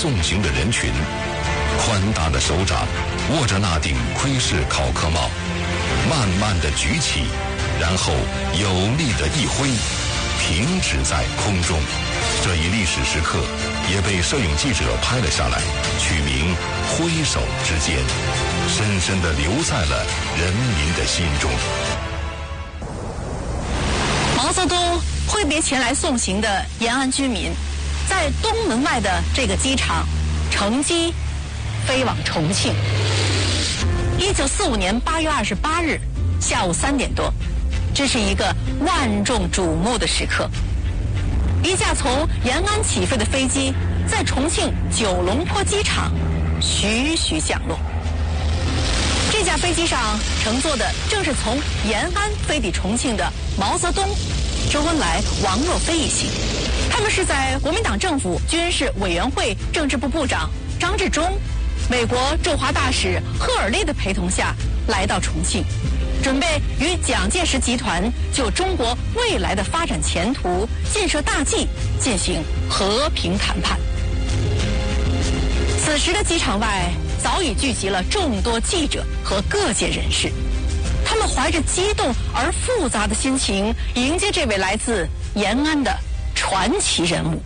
送行的人群。宽大的手掌握着那顶盔式考克帽，慢慢地举起，然后有力地一挥，停止在空中。这一历史时刻也被摄影记者拍了下来，取名“挥手之间”，深深地留在了人民的心中。 毛泽东挥别前来送行的延安居民，在东门外的这个机场乘机飞往重庆。1945年8月28日下午3点多，这是一个万众瞩目的时刻。一架从延安起飞的飞机在重庆九龙坡机场徐徐降落。这架飞机上乘坐的正是从延安飞抵重庆的毛泽东、周恩来、王若飞一行。他们是在国民党政府军事委员会政治部部长张治中、美国驻华大使赫尔利的陪同下来到重庆，准备与蒋介石集团就中国未来的发展前途、建设大计进行和平谈判。此时的机场外早已聚集了众多记者和各界人士，他们怀着激动而复杂的心情迎接这位来自延安的传奇人物。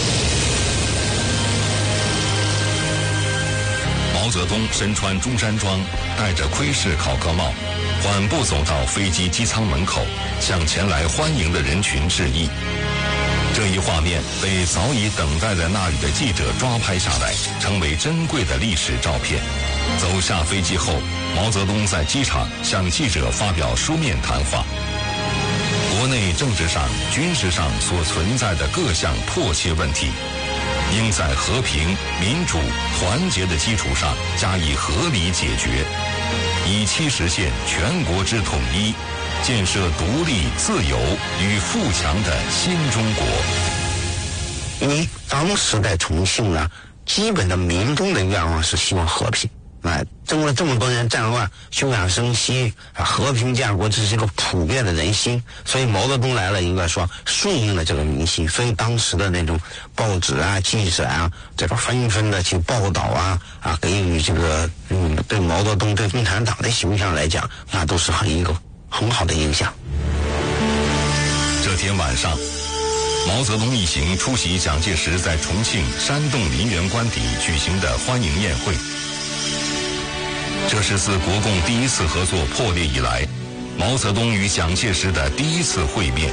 毛泽东身穿中山装，戴着盔式考克帽，缓步走到飞机机舱门口，向前来欢迎的人群致意。这一画面被早已等待在那里的记者抓拍下来，成为珍贵的历史照片。走下飞机后，毛泽东在机场向记者发表书面谈话。国内政治上、军事上所存在的各项迫切问题，应在和平、民主、团结的基础上加以合理解决，以期实现全国之统一，建设独立、自由与富强的新中国。 因为当时在重庆呢，基本的民众的愿望是希望和平。经过这么多年战乱，休养生息，和平建国，这是一个普遍的人心。所以毛泽东来了，应该说顺应了这个民心。所以当时的那种报纸啊、记者啊，这个纷纷的去报道啊，给予这个对毛泽东、对共产党的形象来讲，那都是一个很好的影响。 这天晚上，毛泽东一行出席蒋介石在重庆山洞林园官邸举行的欢迎宴会。这是自国共第一次合作破裂以来，毛泽东与蒋介石的第一次会面。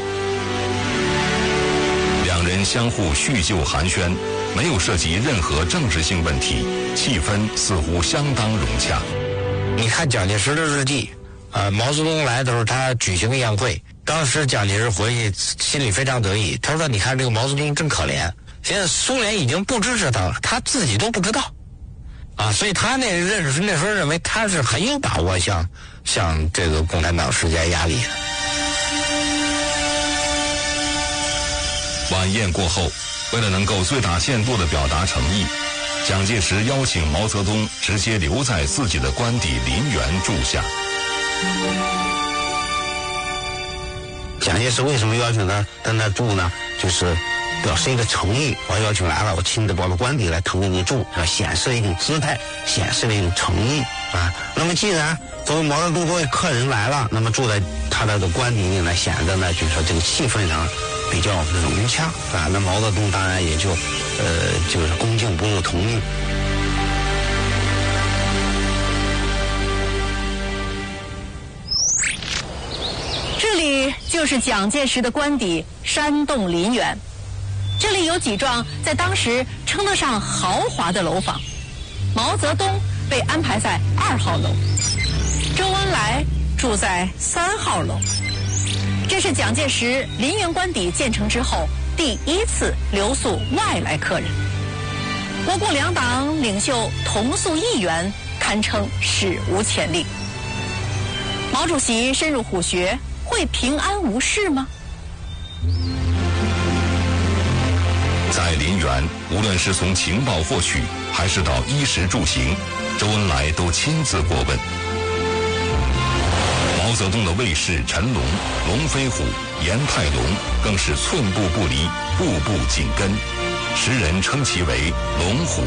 两人相互叙旧寒暄，没有涉及任何政治性问题，气氛似乎相当融洽。 你看蒋介石的日记，毛泽东来的时候他举行宴会，当时蒋介石回去心里非常得意，他说你看这个毛泽东真可怜，现在苏联已经不支持他了，他自己都不知道。所以他那时候认为他是很有把握向这个共产党施加压力的。 晚宴过后，为了能够最大限度地表达诚意，蒋介石邀请毛泽东直接留在自己的官邸林园住下。 蒋介石为什么邀请他在那住呢？就是表示一个诚意，我邀请来了，我亲自到了官邸来同你住，显示一种姿态，显示了一种诚意那么既然作为毛泽东作为客人来了，那么住在他的官邸里呢，显得呢就是说这个气氛上比较融洽那毛泽东当然也就是恭敬不入同意。 这里就是蒋介石的官邸山洞林园。这里有几幢在当时称得上豪华的楼房，毛泽东被安排在2号楼，周恩来住在3号楼。这是蒋介石林园官邸建成之后第一次留宿外来客人。国共两党领袖同宿一园，堪称史无前例。毛主席深入虎穴，会平安无事吗？ 在林园，无论是从情报获取，还是到衣食住行，周恩来都亲自过问。毛泽东的卫士陈龙、龙飞虎、严泰龙更是寸步不离，步步紧跟，时人称其为龙虎